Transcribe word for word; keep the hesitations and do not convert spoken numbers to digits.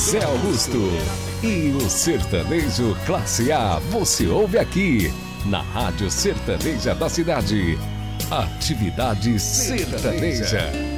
Zé Augusto. E o sertanejo classe A você ouve aqui, na Rádio Sertaneja da Cidade. Atividade Sertaneja.